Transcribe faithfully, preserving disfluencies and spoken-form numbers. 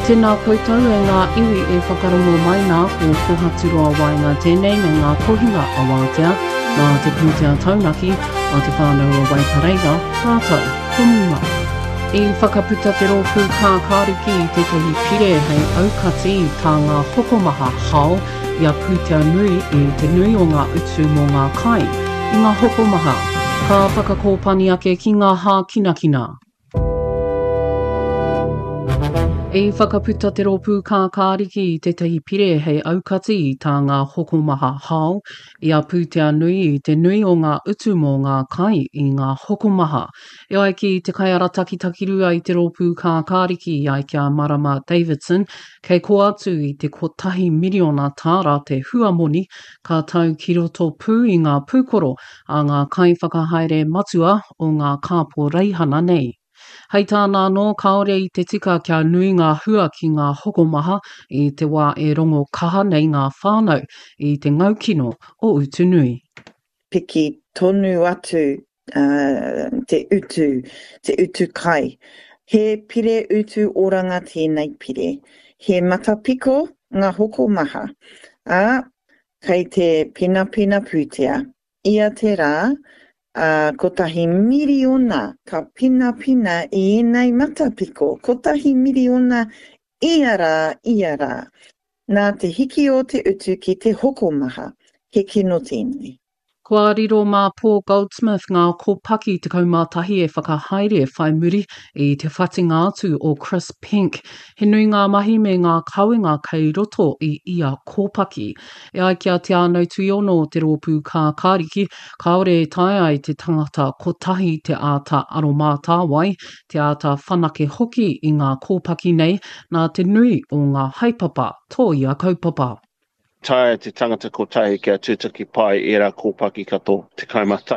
Tēnā koutou e ngā iwi e whakarongo mai nā ko kohaturoa wai ngā tēnei me ngā tohinga a wātea, mā te pūtea taunaki, mā te whānau a wai pareira, rātou, kumuma. I whakaputa te rōpū kā kāriki i te tahi pire hei aukati tā ngā hokomaha hao, ia pūtea nui i te nui o ngā utu mō ngā kai. I ngā hokomaha, ka whakakōpani ake ki ngā hā kinakina. E whakaputa te rōpū kā kāriki i te tahi pire hei aukati i tā ngā hokomaha hao, ia pūtea nui i te nui o ngā utu mō ngā kai i ngā hokomaha. E ai ki te kai ara takitakirua i te rōpū kā kāriki i ai kia Marama Davidson, kei ko atu i te kotahi miliona tāra te huamoni ka tau ki roto pū i ngā pūkoro a ngā kai whakahaere matua o ngā kāpō reihana nei. Hei tāna no kaore i te tika kia nui ngā hua ki ngā hokomaha i te wā e rongo kaha nei ngā whānau i te ngaukino o utu nui. Piki tonu atu uh, te utu, te utu kai. He pire utu oranga tēnei pire. He matapiko ngā hokomaha. A kei te pina pina pūtea. Ia te rā, Uh, kotahi miliona ka pina pina i enei matapiko. Kotahi miliona iara iara. Nā te hiki o te utu ki te hokomaha. He kino tēnei. Kua riro mā Paul Goldsmith ngā kōpaki te kaumātahi e whakahaere whai muri i te whatinga atu o Chris Pink. He nui ngā mahi me ngā kauinga kei roto i ia kōpaki. E ai kia te anau tuiono te rōpū kā kāriki, kaore e tae ai te tangata kotahi te āta aromātā wai, te āta whanake hoki i ngā kōpaki nei, nā te nui o ngā haipapa, tō ia kaupapa. Tae te tangata kotahi kia tūtaki pai e rā kōpaki kato te kaumata.